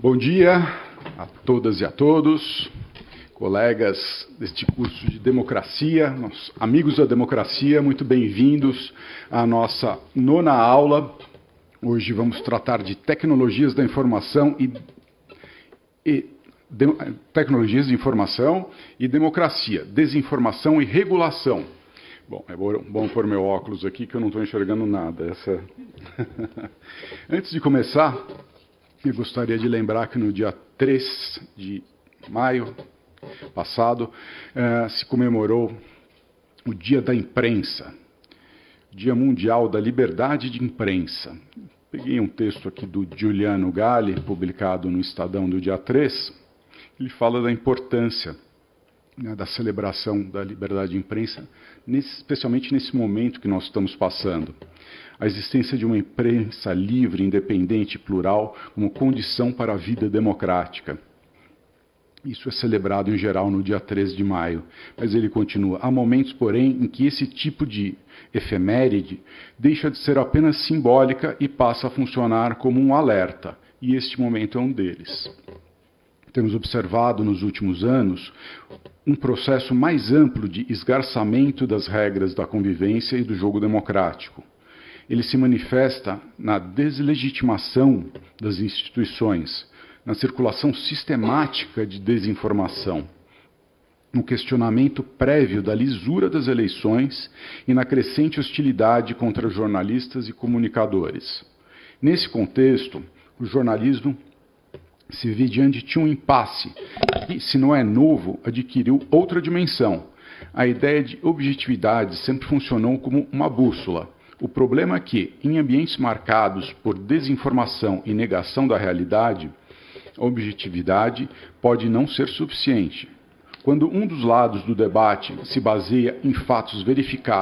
Bom dia a todas e a todos, colegas deste curso de democracia, amigos da democracia, muito bem-vindos à nossa 9ª aula. Hoje vamos tratar de tecnologias da informação tecnologias de informação e democracia, desinformação e regulação. Bom, é bom pôr meu óculos aqui que eu não estou enxergando nada. Antes de começar, eu gostaria de lembrar que no dia 3 de maio passado se comemorou o Dia da Imprensa, Dia Mundial da Liberdade de Imprensa. Peguei um texto aqui do Giuliano Galli, publicado no Estadão do dia 3, ele fala da importância da celebração da liberdade de imprensa, especialmente nesse momento que nós estamos passando. A existência de uma imprensa livre, independente e plural como condição para a vida democrática. Isso é celebrado em geral no dia 13 de maio, mas ele continua. Há momentos, porém, em que esse tipo de efeméride deixa de ser apenas simbólica e passa a funcionar como um alerta, e este momento é um deles. Temos observado nos últimos anos um processo mais amplo de esgarçamento das regras da convivência e do jogo democrático. Ele se manifesta na deslegitimação das instituições, na circulação sistemática de desinformação, no questionamento prévio da lisura das eleições e na crescente hostilidade contra jornalistas e comunicadores. Nesse contexto, o jornalismo se vê diante de um impasse que, se não é novo, adquiriu outra dimensão. A ideia de objetividade sempre funcionou como uma bússola. O problema é que, em ambientes marcados por desinformação e negação da realidade, a objetividade pode não ser suficiente. Quando um dos lados do debate se baseia em fatos verificáveis